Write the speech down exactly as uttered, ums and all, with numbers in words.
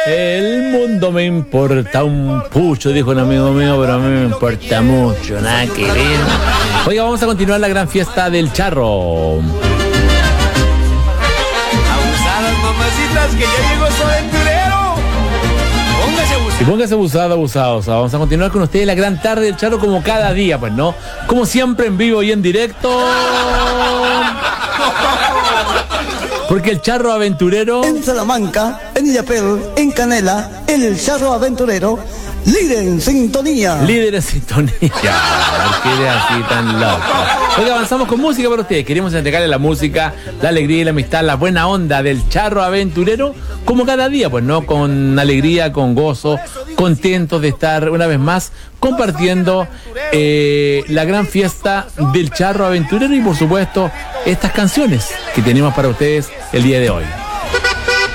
El mundo me importa un pucho, dijo un amigo mío, pero a mí me importa mucho, nada que ver. Oiga, vamos a continuar la gran fiesta del charro. Abusadas, mamacitas, que ya llegó su aventurero. Póngase abusado. Y póngase abusado, abusado. O sea, vamos a continuar con ustedes la gran tarde del charro como cada día, pues, ¿no? Como siempre, en vivo y en directo. Porque el charro aventurero... En Salamanca, en Illapel, en Canela, el charro aventurero, líder en sintonía. Líder en sintonía. ¿Por qué eres así tan loco? Oiga, avanzamos con música para ustedes. Queremos entregarle la música, la alegría y la amistad, la buena onda del charro aventurero, como cada día, pues, ¿no? Con alegría, con gozo, contentos de estar una vez más compartiendo eh, la gran fiesta del charro aventurero y, por supuesto, estas canciones que tenemos para ustedes el día de hoy.